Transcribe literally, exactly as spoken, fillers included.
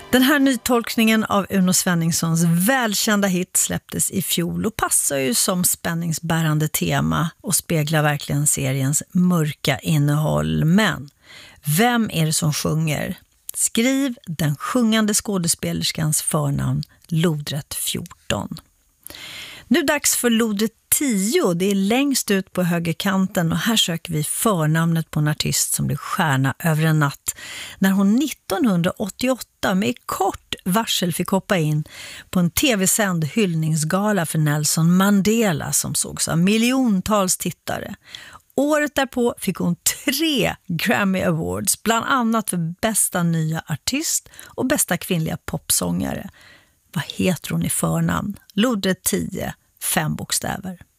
Den här nytolkningen av Uno Svenningssons välkända hit släpptes i fjol och passar ju som spänningsbärande tema och speglar verkligen seriens mörka innehåll. Men vem är det som sjunger? Skriv den sjungande skådespelerskans förnamn lodrätt fjorton. Nu dags för lodrätt tio, det är längst ut på högerkanten och här söker vi förnamnet på en artist som blev stjärna över en natt när hon nittonhundraåttioåtta med kort varsel fick hoppa in på en tv-sänd hyllningsgala för Nelson Mandela som sågs av miljontals tittare. Året därpå fick hon tre Grammy Awards, bland annat för bästa nya artist och bästa kvinnliga popsångare. Vad heter hon i förnamn? Lodrätt tio, fem bokstäver.